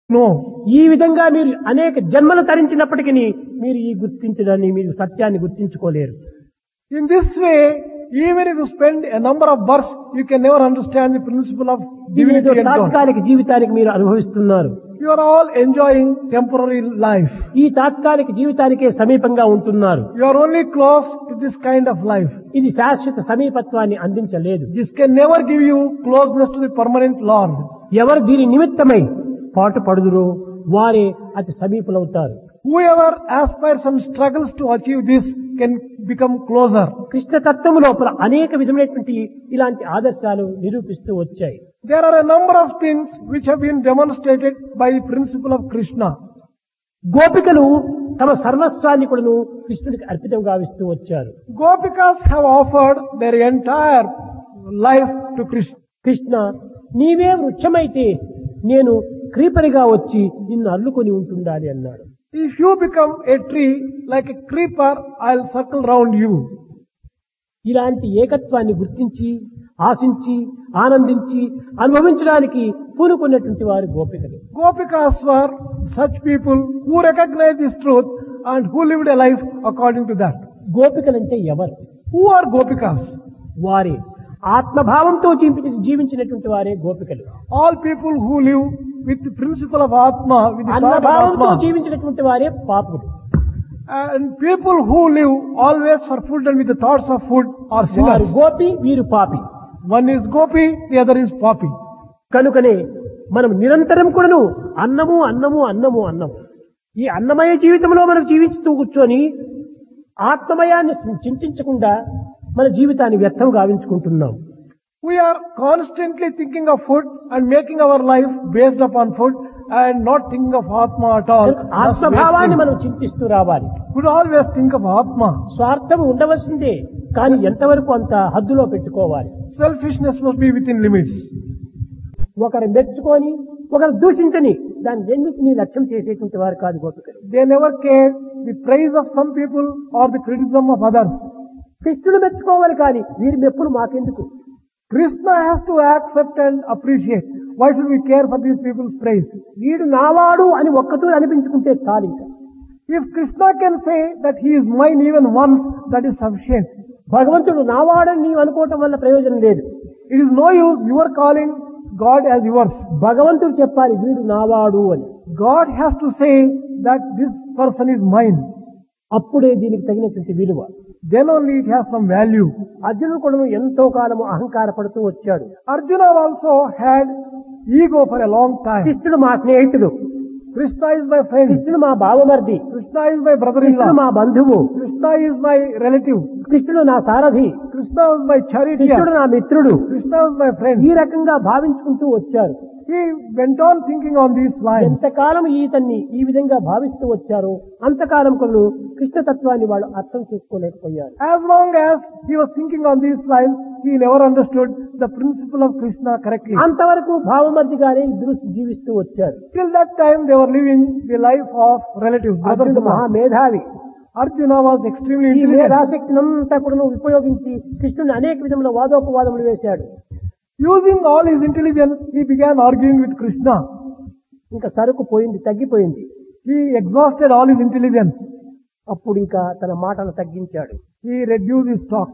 No. ఈ విధంగా మీరు అనేక జన్మలు తరించినప్పటికీ మీరు ఈ గుర్తించడాన్ని మీరు సత్యాన్ని గుర్తించుకోలేరు. In this way, even if you spend a number of births, you can never understand the principle of ఇదేదో divinity and God. తాత్కాలిక జీవితానికి మీరు అనుభవిస్తున్నారు. You are all enjoying temporary life. ఈ తాత్కాలిక జీవితానికే సమీపంగా ఉంటున్నారు. You are only close to this kind of life. ఇది శాశ్వత సమీపత్వాన్ని అందించలేదు. This can never give you closeness to the permanent Lord. ఎవరు దీని నిమిత్తమై పాటు పడుదురో వారే అతి సమీపులవుతారు. Whoever aspires and struggles to achieve this can become closer. Krishna తత్వం లోపల అనేక విధమైనటువంటి ఇలాంటి ఆదర్శాలు నిరూపిస్తూ వచ్చాయి. There are a number of things which have been demonstrated by the principle of Krishna. గోపికలు తమ సర్వస్వాన్ని కూడాను కృష్ణుడికి అర్పితం గావిస్తూ వచ్చారు. Gopikas have offered their entire life to Krishna. Krishna నీవే వృక్షమైతే నేను క్రీపరిగా వచ్చి నిన్ను అల్లుకొని ఉంటుండాలి అన్నాడు. If you become a tree like a creeper, I'll circle round you. ఇలాంటి ఏకత్వాన్ని గుర్తించి ఆశించి ఆనందించి అనుభవించడానికి పూనుకున్నటువంటి వారు గోపికలు. Gopikas were such people who recognized this truth and who lived a life according to that. గోపికలంటే ఎవరు? Who are Gopikas? వారే ఆత్మభావంతో జీవించినటువంటి వారే గోపికలు. All people who live with the principle of Atma, with the thought of అన్నభావంతో Atma. జీవించినటువంటి వారే పాపులు. And people who live always for food and with the thoughts of food are వారు sinners. Gopi వీరు పాపి. One is Gopi, the other is Papi. కనుకనే మనం నిరంతరం కూడాను అన్నము అన్నము అన్నము అన్నము ఈ అన్నమయ జీవితంలో మనం జీవిస్తూ కూర్చొని ఆత్మమయాన్ని చింతించకుండా మన జీవితాన్ని వ్యర్థం గావించుకుంటున్నాం. We are constantly thinking of food and making our life based upon food and not thinking of Atma at all. ఆత్మభావాన్ని మనం చింతిస్తూ రావాలి. We should always think of Atma. స్వార్థం ఉండవలసిందే, కానీ ఎంతవరకు అంత హద్దులో పెట్టుకోవాలి. Selfishness must be within limits. ఒకరు మెచ్చుకొని ఒకరు దూషించని దాని రెండింటినీ లక్ష్యం చేసేటువంటి వారు కాదు గోపికలు. They never care the praise of some people or the criticism of others. కృష్ణుడు మెచ్చుకోవాలి, కానీ వీరి మెప్పులు మాకెందుకు? Krishna has to accept and appreciate. Why should we care for these people's praise? వీడు నావాడు అని ఒక్కతూ అనిపించుకుంటే చాలు. ఇంకా If Krishna can say that he is mine even once, that is sufficient. భగవంతుడు నావాడని నీవు అనుకోవటం వల్ల ప్రయోజనం లేదు. It is no use you are calling God as yours. భగవంతుడు చెప్పాలి వీడు నావాడు అని. God has to say that this person is mine. అప్పుడే దీనికి తగినటువంటి విలువ. Then only it has some value. అర్జునుడు కూడా ఎంతో కాలము అహంకార పడుతూ వచ్చాడు. Arjuna also had ego for a long time. కృష్ణుడు మా స్నేహితుడు, Krishna is my friend. కృష్ణుడు మా బావమర్ది, Krishna is my brother-in-law. కృష్ణుడు మా బంధువు, Krishna is my relative. కృష్ణుడు నా సారథి, Krishna is my charioteer. కృష్ణుడు నా మిత్రుడు. Krishna is my friend. ఈ రకంగా భావించుకుంటూ వచ్చారు. He went on thinking on these lines. ఎంతకాలం ఈతన్ని ఈ విధంగా భావిస్తూ వచ్చారో అంతకాలం కొను కృష్ణతత్వాన్ని వాళ్ళు అర్థం చేసుకోలేకపోయారు. As long as he was thinking on these lines, he never understood the principle of Krishna correctly. అంతవరకు భావమర్దిగానే ఇద్దరు జీవిస్తూ వచ్చారు. Till that time they were living the life of relatives. అర్జునుడు మహామేధావి. Arjuna was extremely ఈ intelligent. మేధాశక్తిని అంతా కూడా ఉపయోగించి కృష్ణుని అనేక విధముల వాదోపవాదములు వేశాడు. Using all his intelligence, he began arguing with Krishna. ఇంకా సరుకు పోయింది, తగ్గిపోయింది. He exhausted all his intelligence. అప్పుడు ఇంకా తన మాటలు తగ్గించాడు. He reduced his talk.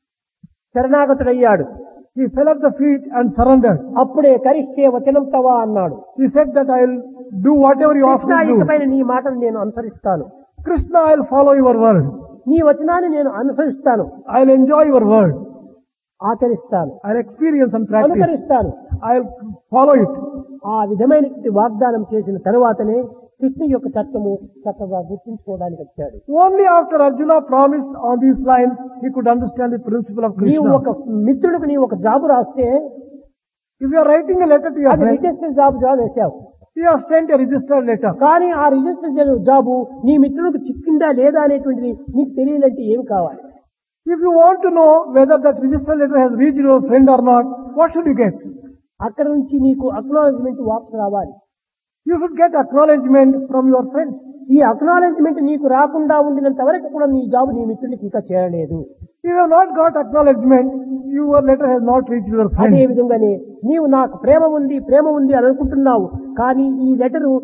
శరణాగతుడయ్యాడు. He fell at the feet and surrendered. అప్పుడే కరిష్యే వచనం తవా అన్నాడు. He said that I will do whatever you ask me to do. ఇకపైన నీ మాటలు నేను అనుసరిస్తాను. Krishna, I will follow your word. నీ వచనాన్ని నేను అనుసరిస్తాను, I will enjoy your word. ఆచరిస్తాను, I will experience and practice. అనుసరిస్తాను. I will follow it. ఆ విధమైన వాగ్దానం చేసిన తరువాతనే కృష్ణ యొక్క తత్వము చక్కగా గుర్తించుకోవడానికి వచ్చాడు. Only after Arjuna promised on these lines, he could understand the principle of నీవు Krishna. ఒక మిత్రుడికి నీవు ఒక జాబు రాస్తే If you are writing a letter to your అది friend, రిజిస్టర్ జాబు వేశావు, you have sent a registered letter. కానీ ఆ register job నీ మిత్రుడికి చిక్కిందా లేదా అనేటువంటిది నీకు తెలియాలంటే ఏం కావాలి? If you want to know whether that registered letter has reached your friend or not, what should you get? అక్కడ నుంచి నీకు అక్నాలెడ్జ్మెంట్ వాపసు రావాలి. You should get acknowledgement from your friend. ఈ అక్నాలెడ్జ్మెంట్ నీకు రాకుండా ఉండినంత వరకు కూడా నీ జాబు నీ మిత్రుడికి ఇంకా చేరలేదు. If you have not got acknowledgement, your letter has not reached your అదే friend. విధంగానే నీవు నాకు ప్రేమ ఉంది అని అనుకుంటున్నావు, కానీ ఈ లెటరు